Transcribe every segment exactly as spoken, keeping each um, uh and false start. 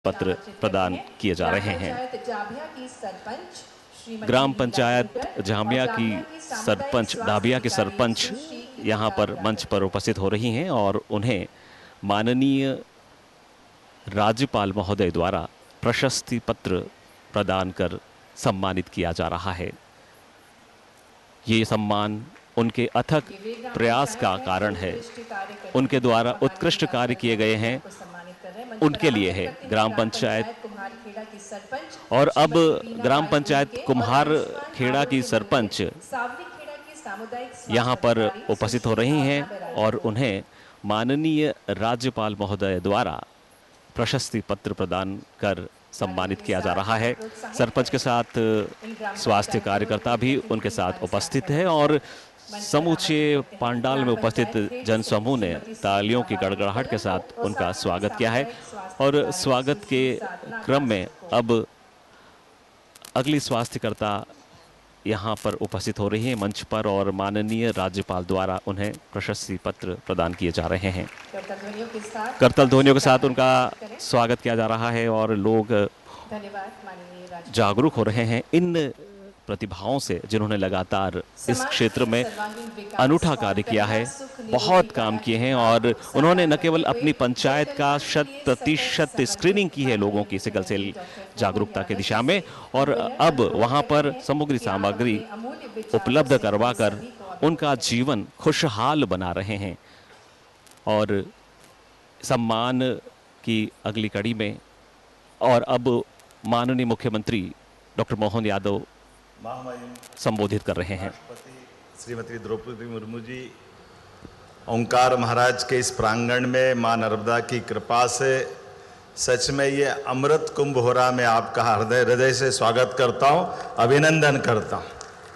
पत्र प्रदान किए जा रहे हैं। ग्राम पंचायत जामिया की सरपंच डाबिया की सरपंच यहां पर मंच पर उपस्थित हो रही हैं और उन्हें माननीय राज्यपाल महोदय द्वारा प्रशस्ति पत्र प्रदान कर सम्मानित किया जा रहा है। ये सम्मान उनके अथक प्रयास का कारण है, उनके द्वारा उत्कृष्ट कार्य किए गए हैं, उनके लिए है। ग्राम पंचायत और अब ग्राम पंचायत कुम्हार खेड़ा की सरपंच यहाँ पर उपस्थित हो रही हैं और उन्हें माननीय राज्यपाल महोदय द्वारा प्रशस्ति पत्र प्रदान कर सम्मानित किया जा रहा है। सरपंच के साथ स्वास्थ्य कार्यकर्ता भी उनके साथ उपस्थित है और समूचे पांडाल में उपस्थित जनसमूह ने तालियों की गड़गड़ाहट के साथ उनका स्वागत किया है और स्वागत के क्रम में अब अगली स्वास्थ्यकर्ता यहाँ पर उपस्थित हो रही है मंच पर और माननीय राज्यपाल द्वारा उन्हें प्रशस्ति पत्र प्रदान किए जा रहे हैं। करतल ध्वनियों के साथ उनका स्वागत किया जा रहा है और लोग जागरूक हो रहे हैं इन प्रतिभाओं से जिन्होंने लगातार इस क्षेत्र में अनूठा कार्य किया है, बहुत काम किए हैं और उन्होंने न केवल अपनी पंचायत का शत प्रतिशत स्क्रीनिंग की है लोगों की सिकल सेल जागरूकता के दिशा में और अब वहां पर सामग्री सामग्री उपलब्ध करवाकर उनका जीवन खुशहाल बना रहे हैं। और सम्मान की अगली कड़ी में और अब माननीय मुख्यमंत्री डॉक्टर मोहन यादव संबोधित कर रहे हैं। श्रीमती द्रौपदी मुर्मू जी, ओंकार महाराज के इस प्रांगण में मां नर्मदा की कृपा से सच में ये अमृत कुंभ हो रहा। मैं आपका हृदय हृदय से स्वागत करता हूं, अभिनंदन करता हूं।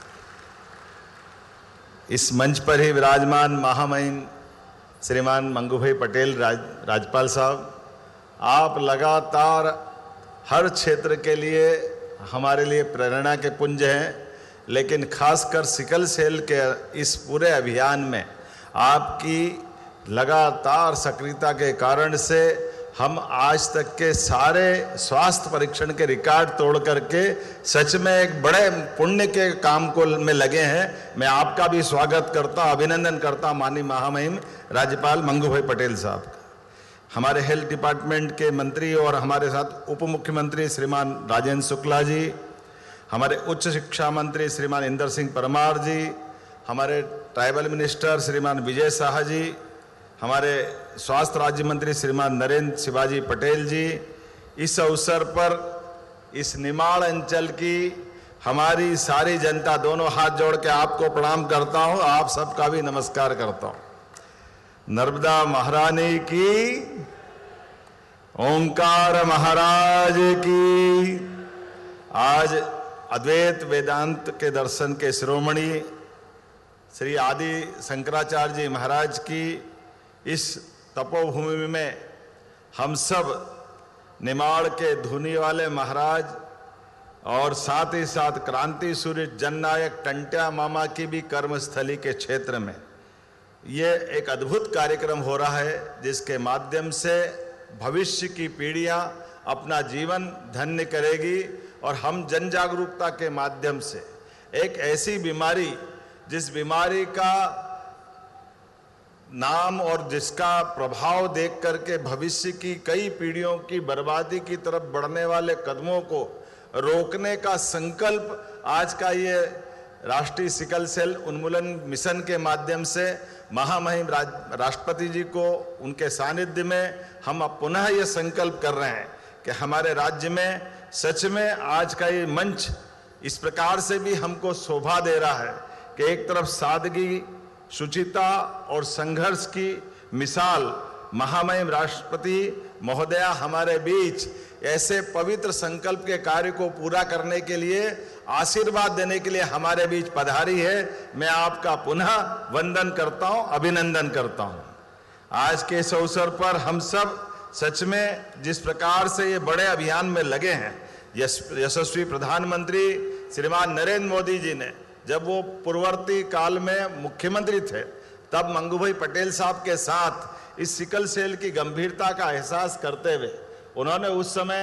इस मंच पर ही विराजमान महामहिम श्रीमान मंगूभाई पटेल राज, राज्यपाल साहब, आप लगातार हर क्षेत्र के लिए हमारे लिए प्रेरणा के पुंज हैं, लेकिन खासकर सिकल सेल के इस पूरे अभियान में आपकी लगातार सक्रियता के कारण से हम आज तक के सारे स्वास्थ्य परीक्षण के रिकॉर्ड तोड़ करके सच में एक बड़े पुण्य के काम को में लगे हैं। मैं आपका भी स्वागत करता हूं, अभिनंदन करता हूं माननीय महामहिम राज्यपाल मंगूभाई पटेल साहब का। हमारे हेल्थ डिपार्टमेंट के मंत्री और हमारे साथ उप मुख्यमंत्री श्रीमान राजेंद्र शुक्ला जी, हमारे उच्च शिक्षा मंत्री श्रीमान इंदर सिंह परमार जी, हमारे ट्राइबल मिनिस्टर श्रीमान विजय शाह जी, हमारे स्वास्थ्य राज्य मंत्री श्रीमान नरेंद्र शिवाजी पटेल जी, इस अवसर पर इस निमाड़ अंचल की हमारी सारी जनता, दोनों हाथ जोड़ के आपको प्रणाम करता हूं, आप सबका भी नमस्कार करता हूं। नर्मदा महारानी की, ओंकार महाराज की। आज अद्वैत वेदांत के दर्शन के शिरोमणि श्री आदि शंकराचार्य जी महाराज की इस तपोभूमि में हम सब निमाड़ के धुनी वाले महाराज और साथ ही साथ क्रांति सूर्य जननायक टंट्या मामा की भी कर्मस्थली के क्षेत्र में ये एक अद्भुत कार्यक्रम हो रहा है, जिसके माध्यम से भविष्य की पीढ़ियां अपना जीवन धन्य करेगी और हम जन जागरूकता के माध्यम से एक ऐसी बीमारी, जिस बीमारी का नाम और जिसका प्रभाव देख करके भविष्य की कई पीढ़ियों की बर्बादी की तरफ बढ़ने वाले कदमों को रोकने का संकल्प आज का ये राष्ट्रीय सिकल सेल उन्मूलन मिशन के माध्यम से महामहिम राष्ट्रपति जी को उनके सानिध्य में हम अब पुनः ये संकल्प कर रहे हैं कि हमारे राज्य में सच में आज का ये मंच इस प्रकार से भी हमको शोभा दे रहा है कि एक तरफ सादगी, शुचिता और संघर्ष की मिसाल महामहिम राष्ट्रपति महोदया हमारे बीच ऐसे पवित्र संकल्प के कार्य को पूरा करने के लिए, आशीर्वाद देने के लिए हमारे बीच पधारी है। मैं आपका पुनः वंदन करता हूं, अभिनंदन करता हूं। आज के इस अवसर पर हम सब सच में जिस प्रकार से ये बड़े अभियान में लगे हैं, यशस्वी प्रधानमंत्री श्रीमान नरेंद्र मोदी जी ने जब वो पूर्ववर्ती काल में मुख्यमंत्री थे, तब मंगूभाई पटेल साहब के साथ इस सिकल सेल की गंभीरता का एहसास करते हुए उन्होंने उस समय